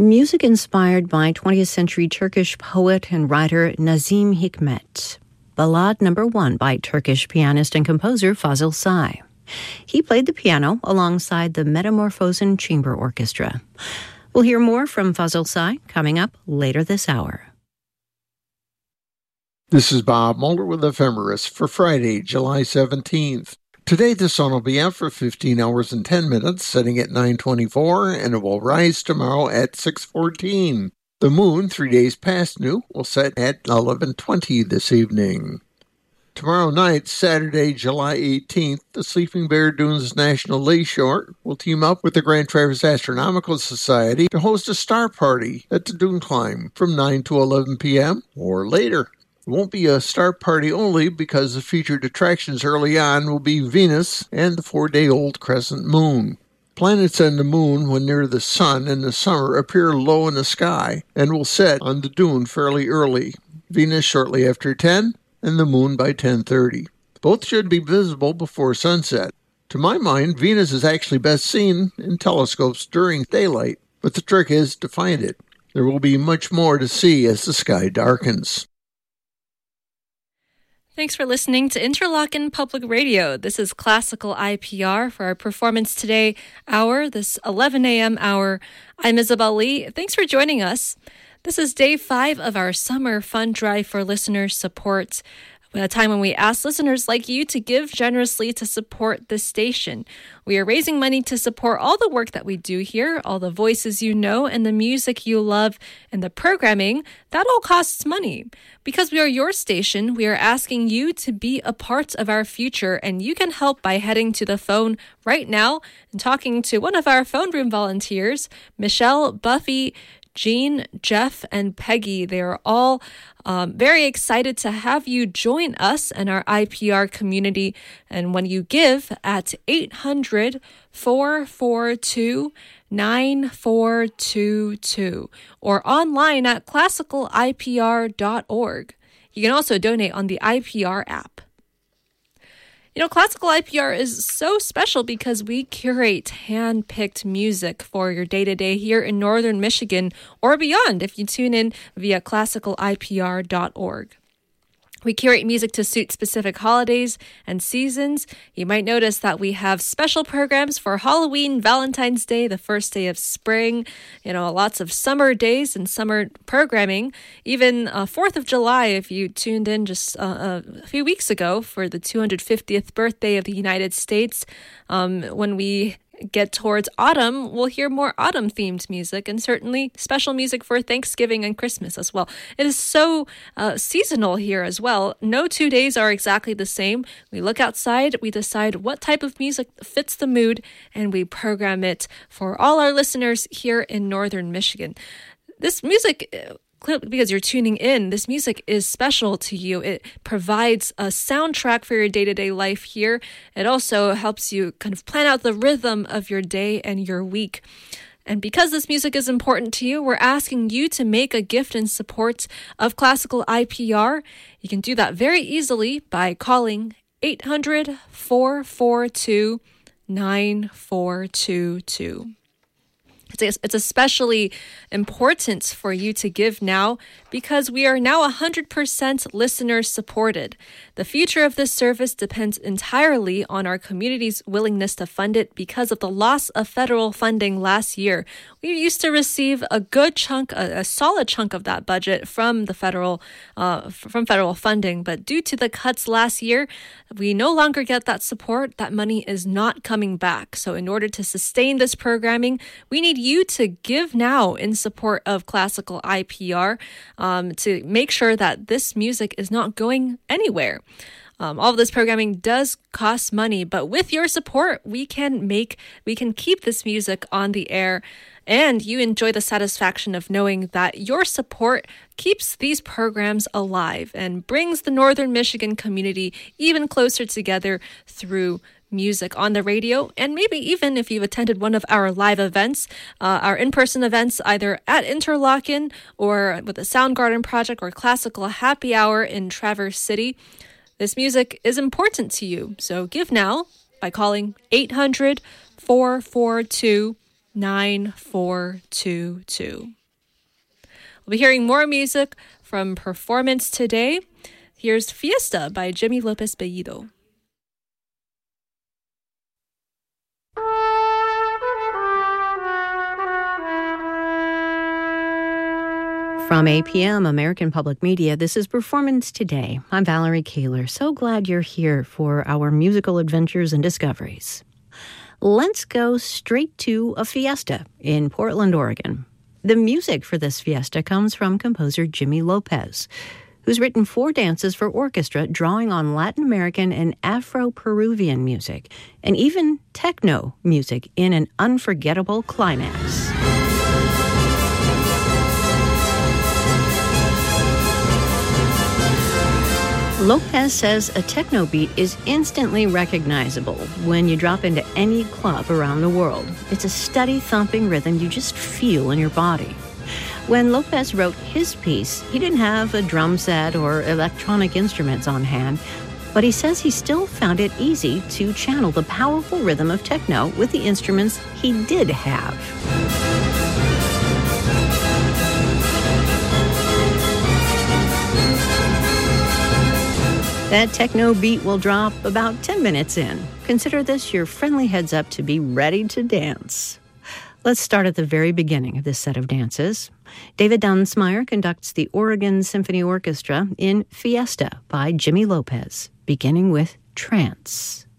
Music inspired by 20th century Turkish poet and writer Nazim Hikmet. Ballad number 1 by Turkish pianist and composer Fazıl Say. He played the piano alongside the Metamorphosen Chamber Orchestra. We'll hear more from Fazıl Say coming up later this hour. This is Bob Mulder with Ephemeris for Friday, July 17th. Today the sun will be out for 15 hours and 10 minutes, setting at 9:24, and it will rise tomorrow at 6:14. The moon, 3 days past new, will set at 11:20 this evening. Tomorrow night, Saturday, July 18th, the Sleeping Bear Dunes National Lakeshore will team up with the Grand Traverse Astronomical Society to host a star party at the dune climb from 9 to 11 p.m. or later. It won't be a star party only because the featured attractions early on will be Venus and the 4-day-old crescent moon. Planets and the moon, when near the sun in the summer, appear low in the sky and will set on the dune fairly early. Venus shortly after 10 and the moon by 10:30. Both should be visible before sunset. To my mind, Venus is actually best seen in telescopes during daylight, but the trick is to find it. There will be much more to see as the sky darkens. Thanks for listening to Interlochen Public Radio. This is Classical IPR for our Performance Today hour, this 11 a.m. hour. I'm Isabel Lee. Thanks for joining us. This is day 5 of our summer fund drive for listener support. A time when we ask listeners like you to give generously to support this station. We are raising money to support all the work that we do here, all the voices you know, and the music you love, and the programming. That all costs money. Because we are your station, we are asking you to be a part of our future, and you can help by heading to the phone right now and talking to one of our phone room volunteers, Michelle, Buffy, Jean, Jeff, and Peggy. They are all very excited to have you join us and our IPR community. And when you give at 800-442-9422 or online at classicalipr.org. You can also donate on the IPR app. You know, Classical IPR is so special because we curate hand-picked music for your day-to-day here in Northern Michigan or beyond if you tune in via classicalipr.org. We curate music to suit specific holidays and seasons. You might notice that we have special programs for Halloween, Valentine's Day, the first day of spring, lots of summer days and summer programming. Even 4th of July, if you tuned in just a few weeks ago for the 250th birthday of the United States, when we get towards autumn, we'll hear more autumn-themed music and certainly special music for Thanksgiving and Christmas as well. It is so seasonal here as well. No 2 days are exactly the same. We look outside, we decide what type of music fits the mood, and we program it for all our listeners here in Northern Michigan. This music, because you're tuning in, this music is special to you. It provides a soundtrack for your day-to-day life here. It also helps you kind of plan out the rhythm of your day and your week. And because this music is important to you, we're asking you to make a gift in support of Classical IPR. You can do that very easily by calling 800-442-9422. It's especially important for you to give now because we are now 100% listener supported. The future of this service depends entirely on our community's willingness to fund it because of the loss of federal funding last year. We used to receive a good chunk, a solid chunk of that budget from the federal funding, but due to the cuts last year, we no longer get that support. That money is not coming back. So in order to sustain this programming, we need you to give now in support of Classical IPR to make sure that this music is not going anywhere. All of this programming does cost money, but with your support, we can keep this music on the air, and you enjoy the satisfaction of knowing that your support keeps these programs alive and brings the Northern Michigan community even closer together through music on the radio, and maybe even if you've attended one of our live events, our in-person events, either at Interlochen or with the Soundgarden Project or Classical Happy Hour in Traverse City. This music is important to you, so give now by calling 800-442 9422. We'll be hearing more music from Performance today. Here's Fiesta by Jimmy Lopez Bellido. From APM, American Public Media, this is Performance Today. I'm Valerie Kaler. So glad you're here for our musical adventures and discoveries. Let's go straight to a fiesta in Portland, Oregon. The music for this fiesta comes from composer Jimmy Lopez, who's written 4 dances for orchestra drawing on Latin American and Afro-Peruvian music, and even techno music in an unforgettable climax. Lopez says a techno beat is instantly recognizable when you drop into any club around the world. It's a steady thumping rhythm you just feel in your body. When Lopez wrote his piece, he didn't have a drum set or electronic instruments on hand, but he says he still found it easy to channel the powerful rhythm of techno with the instruments he did have. That techno beat will drop about 10 minutes in. Consider this your friendly heads up to be ready to dance. Let's start at the very beginning of this set of dances. David Dunsmeyer conducts the Oregon Symphony Orchestra in Fiesta by Jimmy Lopez, beginning with Trance.